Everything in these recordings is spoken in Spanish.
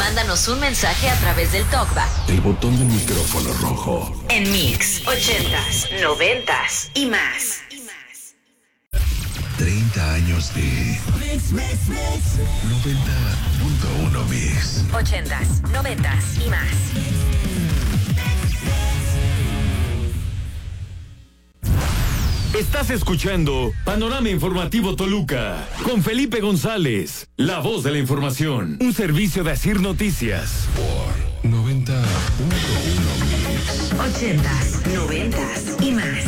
mándanos un mensaje a través del TalkBack. El botón del micrófono rojo. En Mix 80s, 90s y más. 30 años de 90.1 Mix. 80s, 90s y más. Estás escuchando Panorama Informativo Toluca con Felipe González, la voz de la información, un servicio de Asir Noticias. Por 90.1 Mix. 80s, 90s y más.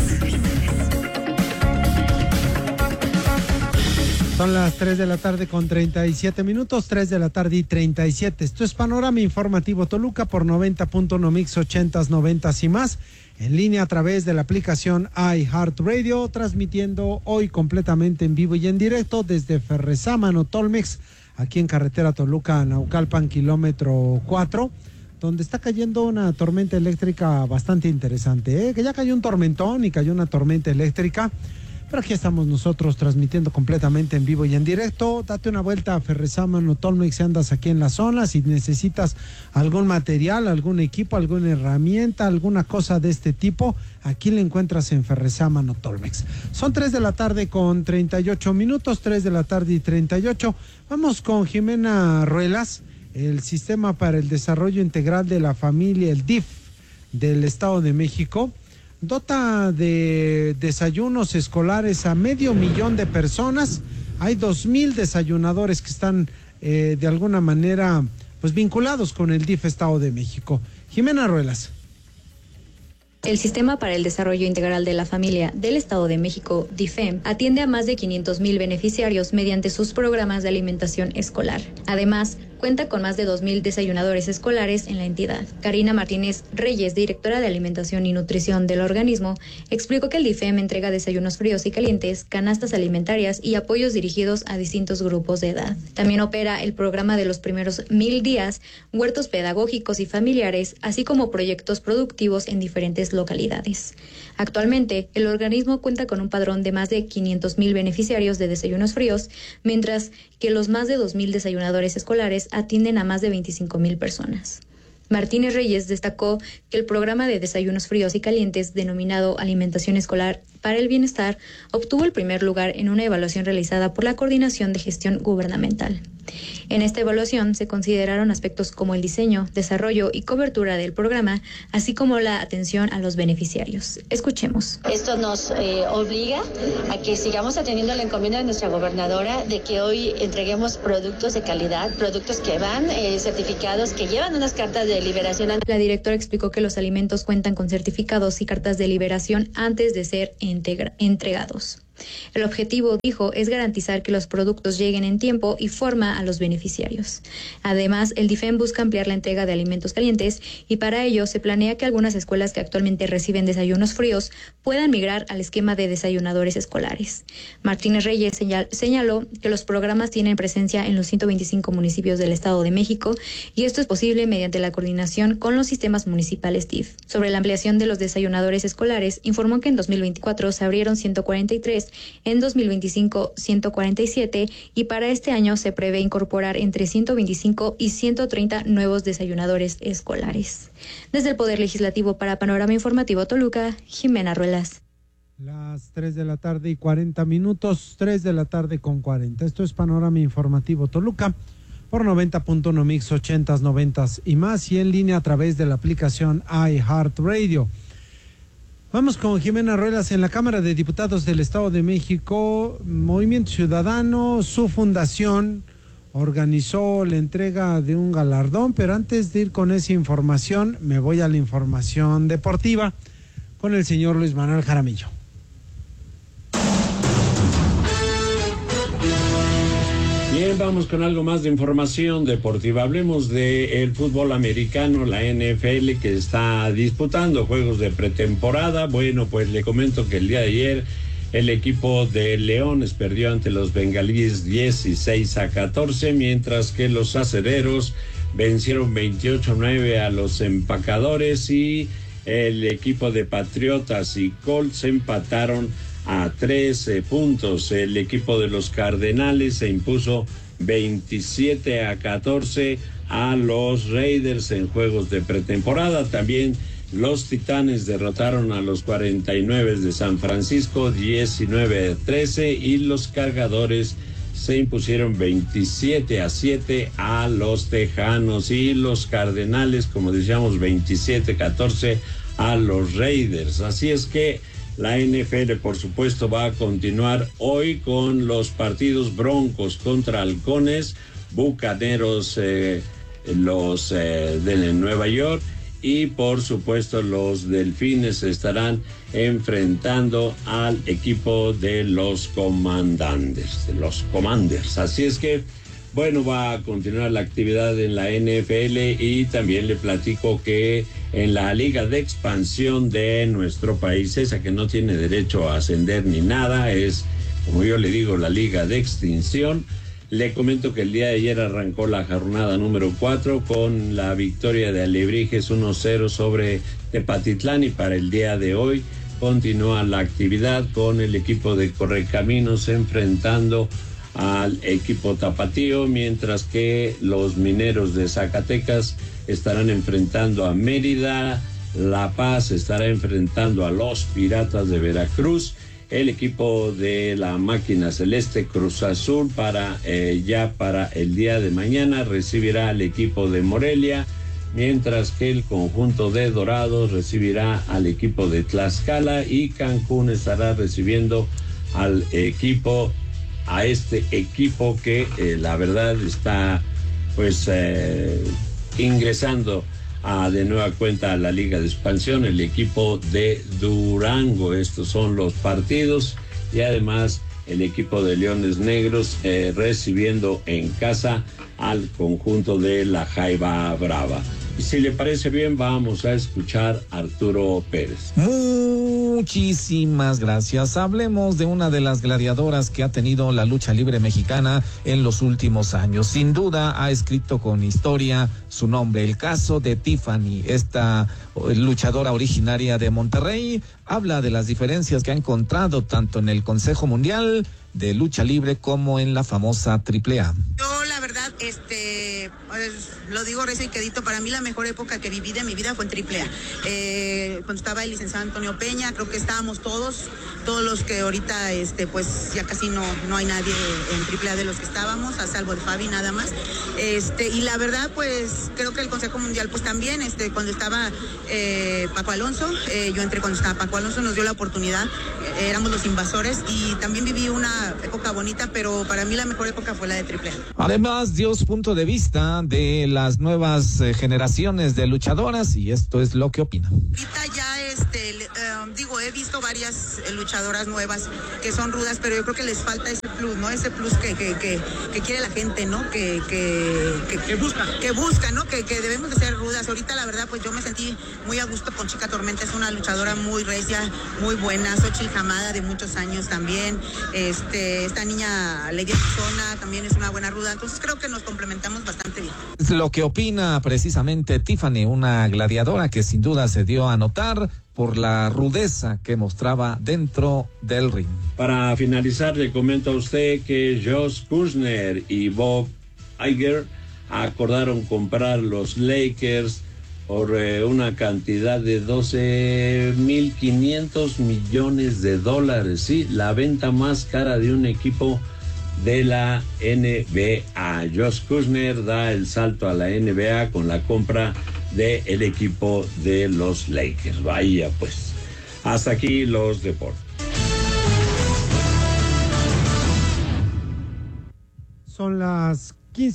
Son las 3 de la tarde con 37 minutos, 3 de la tarde y 37. Esto es Panorama Informativo Toluca por 90.1 Mix, 80s, 90s y más. En línea a través de la aplicación iHeartRadio, transmitiendo hoy completamente en vivo y en directo desde Ferrezámano, Tolmex, aquí en carretera Toluca-Naucalpan, kilómetro 4, donde está cayendo una tormenta eléctrica bastante interesante, que ya cayó un tormentón y cayó una tormenta eléctrica. Pero aquí estamos nosotros transmitiendo completamente en vivo y en directo. Date una vuelta a Ferrezámano, Tolmex, si andas aquí en la zona. Si necesitas algún material, algún equipo, alguna herramienta, alguna cosa de este tipo, aquí la encuentras en Ferrezámano, Tolmex. Son 3 de la tarde con 38 minutos, 3 de la tarde y 38. Vamos con Jimena Ruelas, el Sistema para el Desarrollo Integral de la Familia, el DIF, del Estado de México. Dota de desayunos escolares a 500,000 de personas. Hay 2,000 desayunadores que están de alguna manera pues vinculados con el DIF Estado de México. Jimena Ruelas. El Sistema para el Desarrollo Integral de la Familia del Estado de México, DIFEM, atiende a más de 500,000 beneficiarios mediante sus programas de alimentación escolar. Además, cuenta con más de 2,000 desayunadores escolares en la entidad. Karina Martínez Reyes, directora de Alimentación y Nutrición del organismo, explicó que el DIFEM entrega desayunos fríos y calientes, canastas alimentarias y apoyos dirigidos a distintos grupos de edad. También opera el programa de los primeros 1,000 días, huertos pedagógicos y familiares, así como proyectos productivos en diferentes localidades. Actualmente, el organismo cuenta con un padrón de más de 500,000 beneficiarios de desayunos fríos, mientras que los más de 2,000 desayunadores escolares atienden a más de 25,000 personas. Martínez Reyes destacó que el programa de desayunos fríos y calientes, denominado Alimentación Escolar para el Bienestar, obtuvo el primer lugar en una evaluación realizada por la Coordinación de Gestión Gubernamental. En esta evaluación se consideraron aspectos como el diseño, desarrollo y cobertura del programa, así como la atención a los beneficiarios. Escuchemos. Esto nos obliga a que sigamos atendiendo la encomienda de nuestra gobernadora de que hoy entreguemos productos de calidad, productos que van certificados, que llevan unas cartas de liberación. La directora explicó que los alimentos cuentan con certificados y cartas de liberación antes de ser entregados. El objetivo, dijo, es garantizar que los productos lleguen en tiempo y forma a los beneficiarios. Además, el DIFEM busca ampliar la entrega de alimentos calientes y para ello se planea que algunas escuelas que actualmente reciben desayunos fríos puedan migrar al esquema de desayunadores escolares. Martínez Reyes señaló que los programas tienen presencia en los 125 municipios del Estado de México y esto es posible mediante la coordinación con los sistemas municipales DIF. Sobre la ampliación de los desayunadores escolares, informó que en 2024 se abrieron 143, en 2025 147 y para este año se prevé incorporar entre 125 y 130 nuevos desayunadores escolares. Desde el Poder Legislativo para Panorama Informativo Toluca, Jimena Ruelas. Las 3 de la tarde y 40 minutos, 3 de la tarde con 40. Esto es Panorama Informativo Toluca por 90.1 Mix, 80s, 90s y más, y en línea a través de la aplicación iHeartRadio. Vamos con Jimena Ruelas. En la Cámara de Diputados del Estado de México, Movimiento Ciudadano, su fundación, organizó la entrega de un galardón, pero antes de ir con esa información, me voy a la información deportiva con el señor Luis Manuel Jaramillo. Bien, vamos con algo más de información deportiva. Hablemos del fútbol americano, la NFL, que está disputando juegos de pretemporada. Bueno, pues le comento que el día de ayer el equipo de Leones perdió ante los Bengalíes 16-14, mientras que los Acereros vencieron 28-9 a los Empacadores y el equipo de Patriotas y Colts empataron a 13 puntos. El equipo de los Cardenales se impuso 27-14 a los Raiders en juegos de pretemporada. También los Titanes derrotaron a los 49 de San Francisco 19-13 y los Cargadores se impusieron 27-7 a los Tejanos y los Cardenales, como decíamos, 27-14 a los Raiders. Así es que la NFL, por supuesto, va a continuar hoy con los partidos: Broncos contra Halcones, Bucaneros, los de Nueva York, y por supuesto los Delfines estarán enfrentando al equipo de los Commanders. Así es que, bueno, va a continuar la actividad en la NFL y también le platico que en la Liga de Expansión de nuestro país, esa que no tiene derecho a ascender ni nada, es, como yo le digo, la Liga de Extinción. Le comento que el día de ayer arrancó la jornada número 4 con la victoria de Alebrijes 1-0 sobre Tepatitlán, y para el día de hoy continúa la actividad con el equipo de Correcaminos enfrentando al equipo tapatío, mientras que los Mineros de Zacatecas estarán enfrentando a Mérida, La Paz estará enfrentando a los Piratas de Veracruz. El equipo de la Máquina Celeste, Cruz Azul, para el día de mañana recibirá al equipo de Morelia, mientras que el conjunto de Dorados recibirá al equipo de Tlaxcala, y Cancún estará recibiendo a este equipo que la verdad está ingresando de nueva cuenta a la Liga de Expansión, el equipo de Durango. Estos son los partidos, y además el equipo de Leones Negros recibiendo en casa al conjunto de la Jaiba Brava. Y si le parece bien, vamos a escuchar a Arturo Pérez. Muchísimas gracias. Hablemos de una de las gladiadoras que ha tenido la lucha libre mexicana en los últimos años. Sin duda ha escrito con historia su nombre. El caso de Tiffany, esta luchadora originaria de Monterrey, habla de las diferencias que ha encontrado tanto en el Consejo Mundial de Lucha Libre como en la famosa AAA. Yo la verdad, lo digo recio y quedito, para mí la mejor época que viví de mi vida fue en AAA. Cuando estaba el licenciado Antonio Peña, creo que estábamos todos los que ahorita, pues ya casi no hay nadie en AAA de los que estábamos, a salvo de Fabi nada más. Y la verdad, pues creo que el Consejo Mundial, pues también, cuando estaba Paco Alonso, yo entré cuando estaba Paco Alonso, nos dio la oportunidad, éramos los invasores, y también viví una época bonita, pero para mí la mejor época fue la de AAA. Además, dio su punto de vista de las nuevas generaciones de luchadoras, y esto es lo que opina. Ahorita ya, he visto varias luchadoras nuevas que son rudas, pero yo creo que les falta ese plus, ¿no? Ese plus que quiere la gente, ¿no? Que busca, ¿no? Que debemos de ser rudas. Ahorita la verdad, pues yo me sentí muy a gusto con Chica Tormenta, es una luchadora muy recia, muy buena. Xochitl Hamada, de muchos años también. Esta niña Lady Arizona también es una buena ruda, entonces creo que nos complementamos bastante bien. Es lo que opina precisamente Tiffany, una gladiadora que sin duda se dio a notar por la rudeza que mostraba dentro del ring. Para finalizar, le comento a usted que Josh Kushner y Bob Iger acordaron comprar los Lakers por una cantidad de $12.500 millones, sí, la venta más cara de un equipo de la NBA. Josh Kushner da el salto a la NBA con la compra del equipo de los Lakers. Vaya pues, hasta aquí los deportes. Son las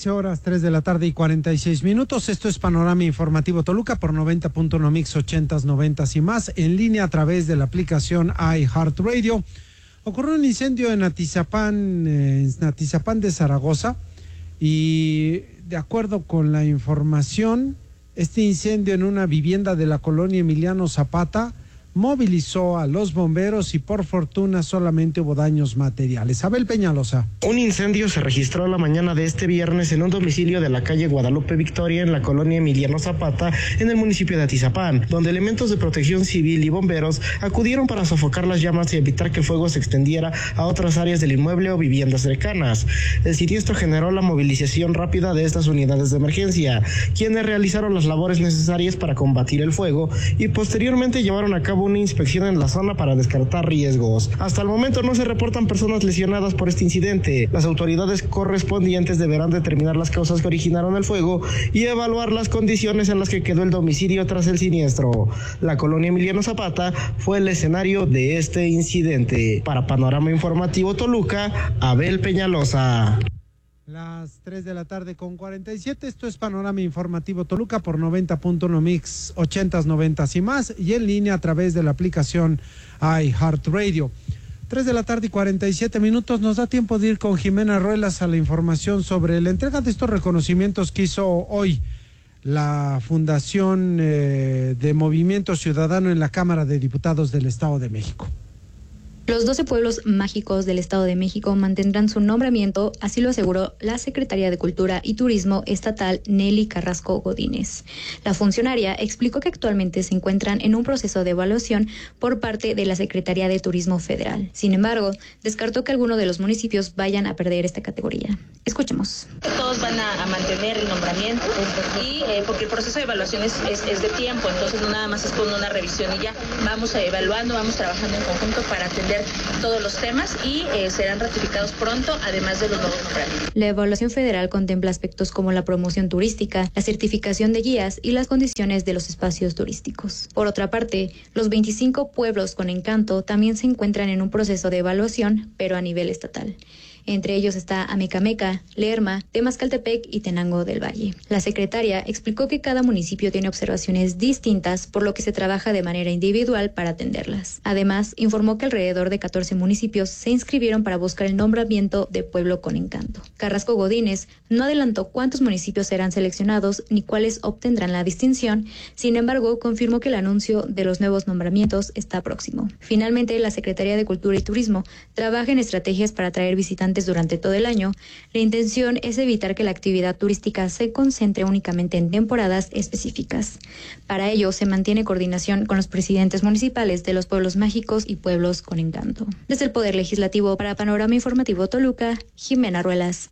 15:03 Esto es Panorama Informativo Toluca por 90.1 Mix 80s, 90s y más, en línea a través de la aplicación iHeartRadio. Ocurrió un incendio en Atizapán de Zaragoza, y de acuerdo con la información, este incendio en una vivienda de la colonia Emiliano Zapata movilizó a los bomberos y por fortuna solamente hubo daños materiales. Abel Peñalosa. Un incendio se registró la mañana de este viernes en un domicilio de la calle Guadalupe Victoria en la colonia Emiliano Zapata en el municipio de Atizapán, donde elementos de protección civil y bomberos acudieron para sofocar las llamas y evitar que el fuego se extendiera a otras áreas del inmueble o viviendas cercanas. El siniestro generó la movilización rápida de estas unidades de emergencia, quienes realizaron las labores necesarias para combatir el fuego y posteriormente llevaron a cabo una inspección en la zona para descartar riesgos. Hasta el momento no se reportan personas lesionadas por este incidente. Las autoridades correspondientes deberán determinar las causas que originaron el fuego y evaluar las condiciones en las que quedó el domicilio tras el siniestro. La colonia Emiliano Zapata fue el escenario de este incidente. Para Panorama Informativo Toluca, Abel Peñalosa. Las 3 de la tarde con 47, esto es Panorama Informativo Toluca por 90.1 Mix, 80s, 90s y más, y en línea a través de la aplicación iHeartRadio. 3 de la tarde y 47 minutos, nos da tiempo de ir con Jimena Ruelas a la información sobre la entrega de estos reconocimientos que hizo hoy la Fundación de Movimiento Ciudadano en la Cámara de Diputados del Estado de México. Los 12 pueblos mágicos del Estado de México mantendrán su nombramiento, así lo aseguró la Secretaría de Cultura y Turismo Estatal Nelly Carrasco Godínez. La funcionaria explicó que actualmente se encuentran en un proceso de evaluación por parte de la Secretaría de Turismo Federal. Sin embargo, descartó que alguno de los municipios vayan a perder esta categoría. Escuchemos. Todos van a mantener el nombramiento y porque el proceso de evaluación es de tiempo, entonces no nada más es con una revisión y ya vamos evaluando, vamos trabajando en conjunto para atender todos los temas y serán ratificados pronto, además de los nuevos nombramientos. La evaluación federal contempla aspectos como la promoción turística, la certificación de guías y las condiciones de los espacios turísticos. Por otra parte, los 25 pueblos con encanto también se encuentran en un proceso de evaluación, pero a nivel estatal. Entre ellos está Amecameca, Lerma, Temascaltepec y Tenango del Valle. La secretaria explicó que cada municipio tiene observaciones distintas, por lo que se trabaja de manera individual para atenderlas. Además, informó que alrededor de 14 municipios se inscribieron para buscar el nombramiento de pueblo con encanto. Carrasco Godínez no adelantó cuántos municipios serán seleccionados ni cuáles obtendrán la distinción, sin embargo, confirmó que el anuncio de los nuevos nombramientos está próximo. Finalmente, la Secretaría de Cultura y Turismo trabaja en estrategias para atraer visitantes durante todo el año. La intención es evitar que la actividad turística se concentre únicamente en temporadas específicas. Para ello, se mantiene coordinación con los presidentes municipales de los pueblos mágicos y pueblos con encanto. Desde el Poder Legislativo, para Panorama Informativo Toluca, Jimena Ruelas.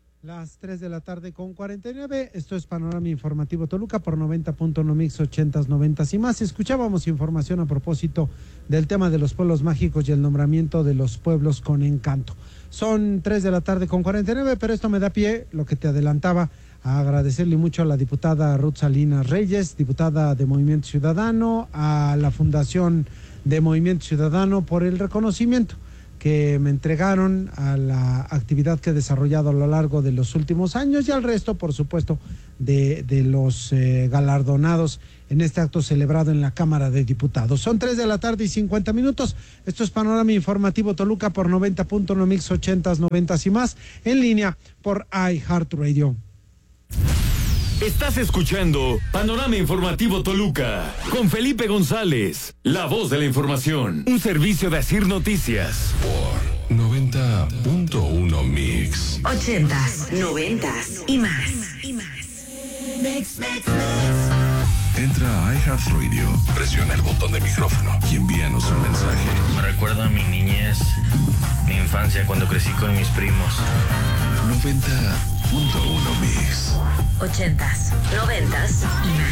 Las 3 de la tarde con 49, esto es Panorama Informativo Toluca por 90.1 Mix, 80s, 90s y más. Escuchábamos información a propósito del tema de los pueblos mágicos y el nombramiento de los pueblos con encanto. Son 3 de la tarde con 49, pero esto me da pie, lo que te adelantaba, a agradecerle mucho a la diputada Ruth Salinas Reyes, diputada de Movimiento Ciudadano, a la Fundación de Movimiento Ciudadano por el reconocimiento que me entregaron a la actividad que he desarrollado a lo largo de los últimos años y al resto, por supuesto, de los galardonados en este acto celebrado en la Cámara de Diputados. Son 3 de la tarde y 50 minutos. Esto es Panorama Informativo Toluca por 90.1 Mix, 80s, 90s y más, en línea por iHeartRadio. Estás escuchando Panorama Informativo Toluca con Felipe González, la voz de la información, un servicio de Asir Noticias. Por 90.1 Mix. 80s, 90s y más. Entra a iHeartRadio, presiona el botón de micrófono y envíanos un mensaje. Me recuerda a mi niñez, mi infancia cuando crecí con mis primos. 90.1 Mix. 80s, 90s y más.